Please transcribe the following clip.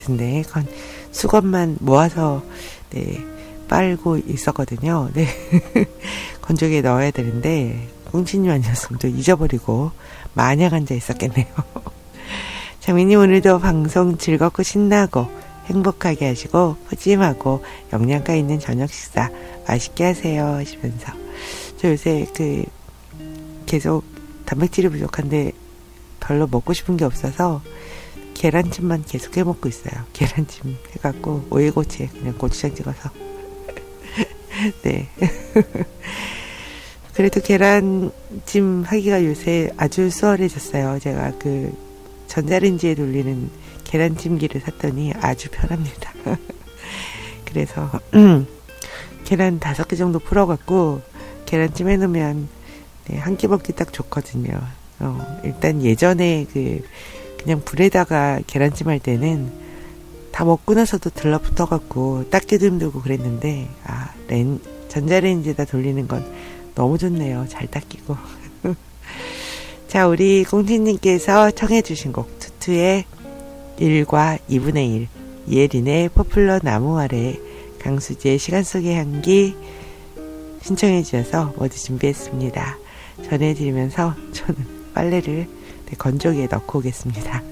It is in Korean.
근데 수건만 모아서 네, 빨고 있었거든요. 네. 건조기에 넣어야 되는데 꽁치님 아니었으면 또 잊어버리고 마냥 앉아 있었겠네요. 장미님 오늘도 방송 즐겁고 신나고 행복하게 하시고 푸짐하고 영양가 있는 저녁 식사 맛있게 하세요 하시면서 저 요새 계속 단백질이 부족한데 별로 먹고 싶은 게 없어서 계란찜만 계속 해 먹고 있어요. 계란찜 해갖고 오이고추에 그냥 고추장 찍어서 네. 그래도 계란찜 하기가 요새 아주 수월해졌어요. 제가 전자레인지에 돌리는 계란찜기를 샀더니 아주 편합니다. 그래서 계란 5개 정도 풀어갖고 계란찜 해놓으면 네, 한 끼 먹기 딱 좋거든요. 일단 예전에 그냥 불에다가 계란찜 할 때는 다 먹고 나서도 들러붙어갖고 닦기도 힘들고 그랬는데 전자레인지에다 돌리는 건 너무 좋네요. 잘 닦이고. 자, 우리 꽁치님께서 청해주신 곡 투투의 1과 2분의 1, 이혜린의 포플러 나무 아래, 강수지의 시간 속의 향기 신청해 주셔서 모두 준비했습니다. 전해드리면서 저는 빨래를 건조기에 넣고 오겠습니다.